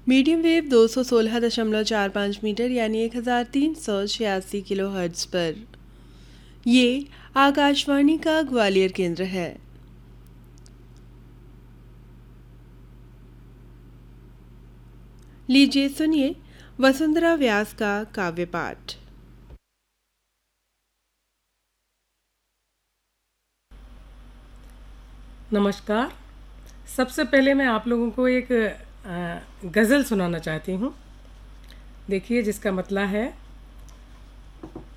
Medium wave 216.45 metre यानी 1386 kilo hertz पर। ये आकाशवाणी का ग्वालियर केंद्र है। लीजिए सुनिए वसुंधरा व्यास का काव्य पाठ। नमस्कार। सबसे पहले मैं आप लोगों को एक गज़ल सुनाना चाहती हूँ। देखिए, जिसका मतलब है